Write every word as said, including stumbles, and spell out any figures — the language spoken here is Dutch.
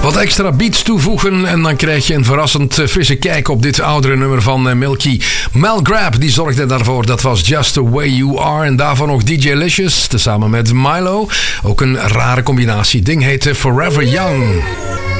Wat extra beats toevoegen en dan krijg je een verrassend frisse kijk op dit oudere nummer van Milky. Mel Grab, die zorgde daarvoor. Dat was Just The Way You Are. En daarvan nog D J Licious, tezamen met Milo. Ook een rare combinatie. Ding heette Forever Young.